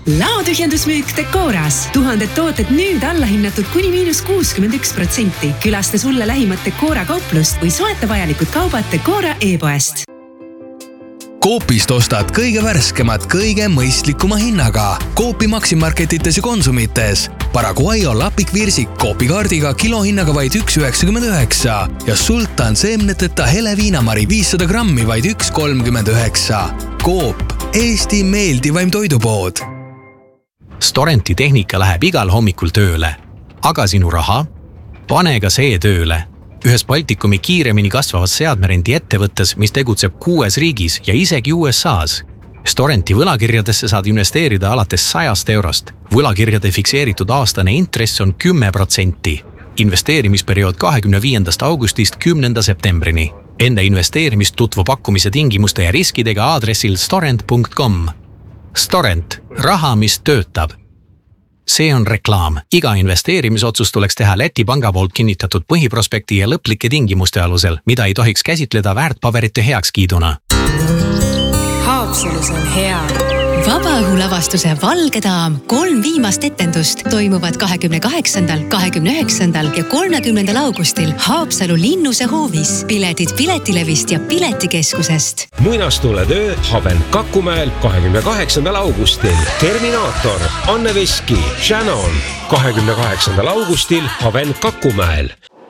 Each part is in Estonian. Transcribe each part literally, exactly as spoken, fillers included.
Laotühjendusmüük Decoras. Tuhanded tooted nüüd allahinnatud kuni miinus kuuskümmend üks protsenti. Külasta sulle lähimat Decora kauplust või soeta vajalikud kaubad Decora e-poest. Coopist ostad kõige värskemat, kõige mõistlikuma hinnaga. Coopi Maximarketites ja Konsumites. Paraguayo lapikvirsik Coopi kaardiga kilohinnaga vaid üks üheksakümmend üheksa ja sultan seemneteta hele viinamari viissada grammi vaid üks kolmkümmend üheksa. Coop, Eesti meeldivaim toidupood. Storenti tehnika läheb igal hommikul tööle. Aga sinu raha? Pane ka see tööle. Ühes Baltikumi kiiremini kasvavas seadmerendi ettevõttes, mis tegutseb kuues riigis ja isegi U S A's. Storenti võlakirjadesse saad investeerida alates sajast eurost. Võlakirjade fikseeritud aastane intress on kümme protsenti. Investeerimisperiood kahekümne viiendast augustist kümnenda septembrini. Enda investeerimist tutvu pakkumise tingimuste ja riskidega aadressil storent punkt com. Storent. Raha, mis töötab. See on reklaam. Iga investeerimisotsust tuleks teha Läti panga poolt kinnitatud põhiprospekti ja lõplike tingimuste alusel, mida ei tohiks käsitleda väärtpaberite heakskiiduna. Haapsalus on hea. Vabaõhulavastuse Valge daam kolm viimast etendust toimuvad kahekümne kaheksandal, kahekümne üheksandal ja kolmekümnendal augustil Haapsalu Linnuse hoovis. Piletid Piletilevist ja Piletikeskusest. Muinastule töö Haven Kakumäel kahekümne kaheksandal augustil. Terminaator, Anne Veski, Shannon kahekümne kaheksandal augustil Haven Kakumäel.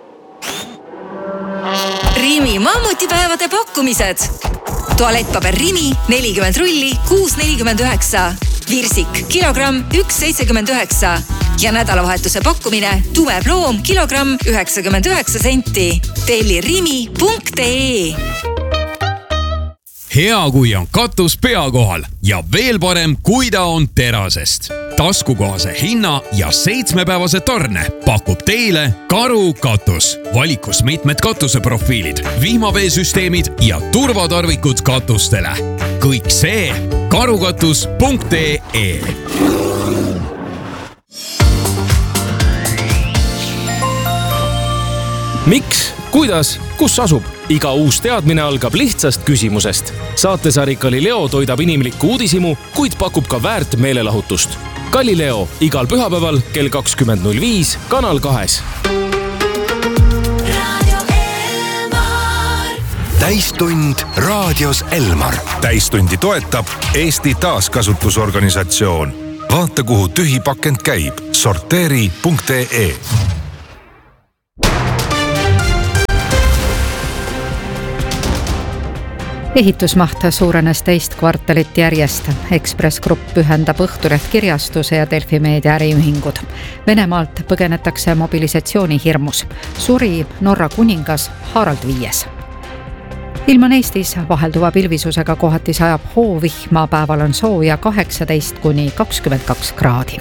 Rimi mammutipäevade pakkumised. Tualettpaber Rimi nelikümmend rulli kuus nelikümmend üheksa. Virsik kilogramm üks seitsekümmend üheksa. Ja nädalavahetuse pakkumine tume ploom kilogramm üheksakümmend üheksa senti. Telli rimi punkt ee. Hea, kui on katus pea kohal ja veel parem, kui ta on terasest. Taskukohase hinna ja seitsmepäevase tarne pakub teile Karu katus. Valikus mitmed katuseprofiilid, vihmaveesüsteemid ja turvatarvikud katustele. Kõik see karukatus punkt ee. Miks? Kuidas? Kus asub? Iga uus teadmine algab lihtsast küsimusest. Saatesari Galileo toidab inimlikku uudisimu, kuid pakub ka väärt meelelahutust. Galileo igal pühapäeval kell kakskümmend null viis Kanal kahes. Täistund raadios Elmar. Täistundi toetab Eesti taaskasutusorganisatsioon. Vaata, kuhu tühi pakend käib. sorteeri punkt ee. Ehitusmaht suurenes teist kvartalit järjest. Ekspress Grupp ühendab Õhtuleht kirjastuse ja Delfi meedia äriühingud. Venemaalt põgenetakse mobilisatsiooni hirmus. Suri Norra kuningas Harald viies. Ilm on Eestis vahelduva pilvisusega, kohati sajab hoovihma, päeval on sooja kaheksateist kuni kakskümmend kaks kraadi.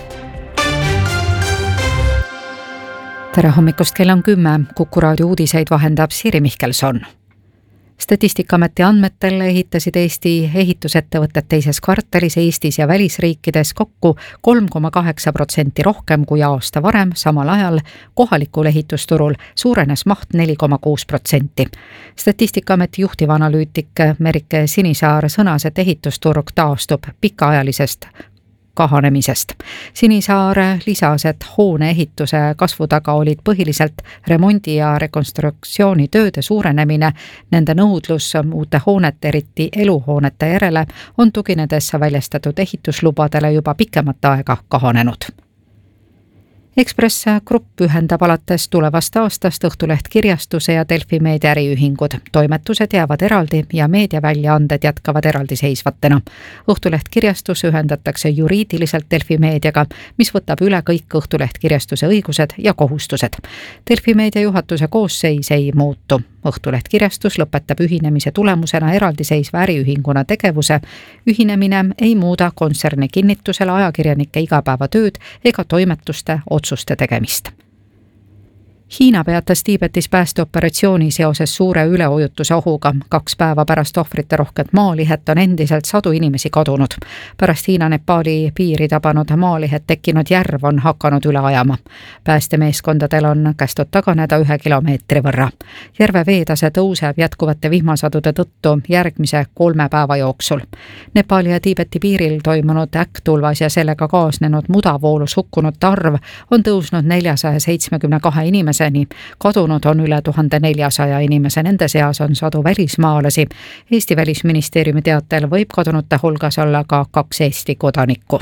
Tere hommikust, kell on kümme. Kuku raadio uudiseid vahendab Siiri Mihkelson. Statistikaameti andmetel ehitasid Eesti ehitusettevõtted teises kvartalis Eestis ja välisriikides kokku kolm koma kaheksa protsenti rohkem kui aasta varem, samal ajal kohalikul ehitusturul suurenes maht neli koma kuus protsenti. Statistikaameti juhtiv analüütik Merike Sinisaar sõnas, et ehitusturg taastub pikaajalisest kahanemisest. Sinisaar lisas, et hoone ehituse kasvu taga olid põhiliselt remondi- ja rekonstruktsiooni tööde suurenemine. Nende nõudlus uute hoonete, eriti eluhoonete järele, on tuginedes väljastatud ehituslubadele juba pikemat aega kahanenud. Ekspress Grupp ühendab alates tulevast aastast Õhtuleht kirjastuse ja Delfi meedia äriühingud. Toimetused jäävad eraldi ja meediaväljaanded jätkavad eraldiseisvatena. Õhtuleht kirjastus ühendatakse juriidiliselt Delfi meediaga, mis võtab üle kõik Õhtuleht kirjastuse õigused ja kohustused. Delfi meedia juhatuse koosseis ei muutu. Õhtuleht kirjastus lõpetab ühinemise tulemusena eraldiseisva äriühinguna tegevuse. Ühinemine ei muuda kontserni kinnitusele ajakirjanike igapäevatööd ega toimetuste otsuste tegemist. Hiina peatas Tiibetis päästeoperatsiooni seoses suure üleujutuse ohuga. Kaks päeva pärast ohvrite rohket maalihet on endiselt sadu inimesi kadunud. Pärast Hiina-Nepaali piiri tabanud maalihet tekkinud järv on hakanud üle ajama. Päästemeeskondadel on kästud taganeda ühe kilomeetri võrra. Järve veetase tõuseb jätkuvate vihmasadude tõttu järgmise kolme päeva jooksul. Nepaali ja Tiibeti piiril toimunud äkktulvas ja sellega kaasnenud mudavoolus hukkunute arv on tõusnud neljasaja seitsmekümne kahe inimese. Kadunud on üle tuhande neljasaja inimese, nende seas on sadu välismaalasi. Eesti välisministeeriumi teatel võib kadunute hulgas olla ka kaks Eesti kodanikku.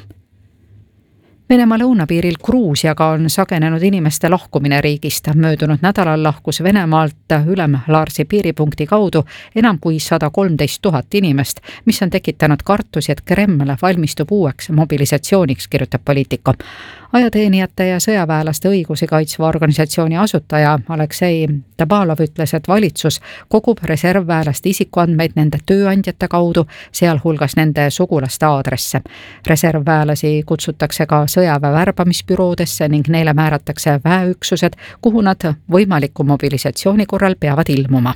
Venemaa lõunapiiril Gruusiaga on sagenenud inimeste lahkumine riigist. Möödunud nädalal lahkus Venemaalt Ülem-Laarsi piiripunkti kaudu enam kui sada kolmteist tuhat inimest, mis on tekitanud kartusi, et Kreml valmistub uueks mobilisatsiooniks, kirjutab Poliitika. Ajateenijate ja sõjaväelaste õigusi kaitsva organisatsiooni asutaja Aleksei Tabalov ütles, et valitsus kogub reservväelaste isikuandmeid nende tööandjate kaudu, sealhulgas nende sugulaste aadresse. Reservväelasi kutsutakse ka sõjaväe värbamisbüroodesse ning neile määratakse väeüksused, kuhu nad võimaliku mobilisatsiooni korral peavad ilmuma.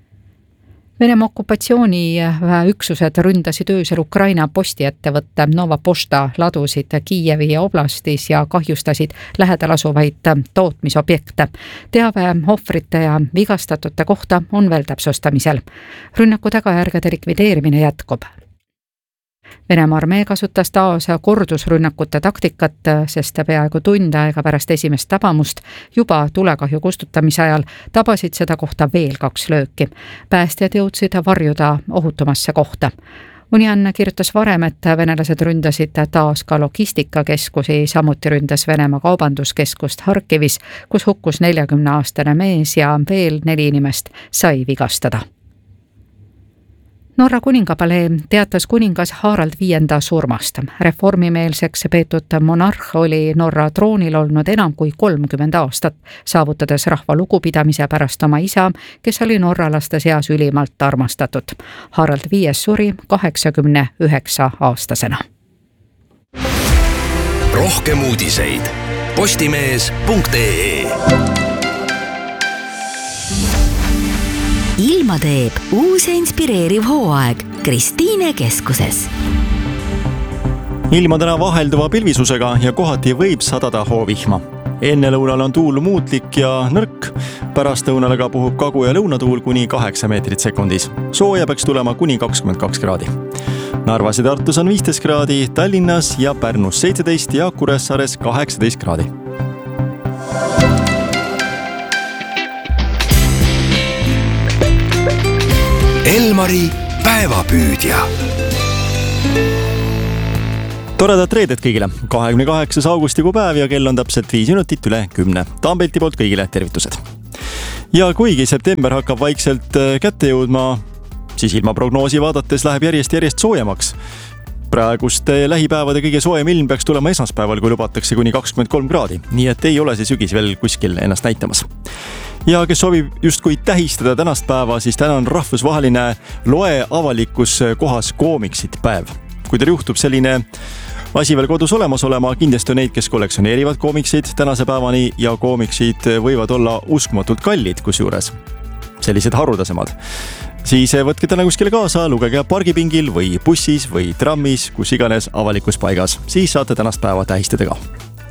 Venemaa okupatsiooni väeüksused ründasid öösel Ukraina postiettevõtte Nova Pošta ladusid Kiievi oblastis ja kahjustasid lähedal asuvaid tootmisobjekte. Teave ohvrite ja vigastatute kohta on veel täpsustamisel. Rünnaku tagajärgede likvideerimine jätkub. Venemaa armee kasutas taas kordusrünnakute taktikat, sest peaaegu tund aega pärast esimest tabamust juba tulekahju kustutamise ajal tabasid seda kohta veel kaks lööki. Päästjad jõudsid varjuda ohutumasse kohta. Unian kirjutas varem, et venelased ründasid taas ka logistikakeskusi, samuti ründas Venemaa kaubanduskeskust Harkivis, kus hukkus neljakümne aastane mees ja veel neli inimest sai vigastada. Norra kuningapalee teatas kuningas Harald viienda surmast. Reformimeelseks peetud monarh oli Norra troonil olnud enam kui kolmkümmend aastat, saavutades rahva lugupidamise pärast oma isa, kes oli norralaste seas ülimalt armastatud. Harald viies suri kaheksakümne üheksa aastasena. Rohkem uudiseid postimees punkt ee. Ilma teeb uus ja inspireeriv hooaeg Kristiine keskuses. Ilma täna vahelduva pilvisusega ja kohati võib sadada hoovihma. Enne lõunal on tuul muutlik ja nõrk. Pärast lõunal aga puhub kagu- ja lõunatuul kuni kaheksa meetrit sekundis. Sooja peaks tulema kuni kakskümmend kaks kraadi. Narvas ja Tartus on viisteist kraadi, Tallinnas ja Pärnus seitseteist ja Kuressaares kaheksateist kraadi. Elmari päevapüüdja. Toredat reedet kõigile. kahekümne kaheksas augustikuu päev ja kell on täpselt viis minutit üle kümne. Tampelti poolt kõigile tervitused. Ja kuigi september hakkab vaikselt kätte jõudma, siis ilmaprognoosi vaadates läheb järjest järjest soojemaks. Praeguste lähipäevade kõige soojem ilm peaks tulema esmaspäeval, kui lubatakse kuni kakskümmend kolm kraadi. Nii et ei ole see sügis veel kuskil ennast näitamas. Ja kes soovib justkui tähistada tänast päeva, siis täna on rahvusvaheline loe avalikus kohas koomiksid päev. Kui teil juhtub selline asi veel kodus olemas olema, kindlasti on neid, kes kollektsioneerivad koomiksid tänase päevani ja koomiksid võivad olla uskumatult kallid, kusjuures sellised harudasemad. Siis võtke täna kuskile kaasa, lugege pargipingil või bussis või trammis, kus iganes avalikus paigas. Siis saate tänast päeva tähistada ka.